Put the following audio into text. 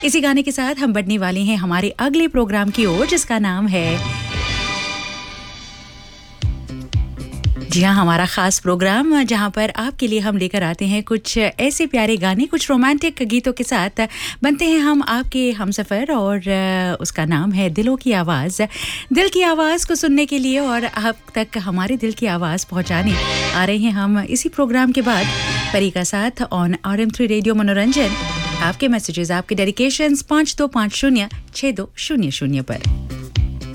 इसी गाने के साथ हम बढ़ने वाले हैं हमारे अगले प्रोग्राम की ओर, जिसका नाम है जी हाँ, हमारा खास प्रोग्राम, जहाँ पर आपके लिए हम लेकर आते हैं कुछ ऐसे प्यारे गाने, कुछ रोमांटिक गीतों के साथ बनते हैं हम आपके हमसफ़र, और उसका नाम है दिलों की आवाज़। दिल की आवाज़ को सुनने के लिए और आप तक हमारे दिल की आवाज़ पहुँचाने आ रहे हैं हम इसी प्रोग्राम के बाद परी का साथ ऑन RM3 रेडियो मनोरंजन। आपके मैसेजेस, आपके डेडिकेशंस 5250 6200 पर।